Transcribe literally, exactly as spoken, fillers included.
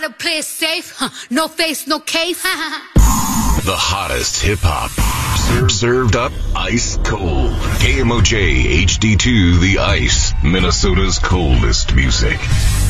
gotta play it safe. Huh. No face, no case. The hottest hip-hop. Served, served up ice cold. K M O J H D two The Ice. Minnesota's coldest music.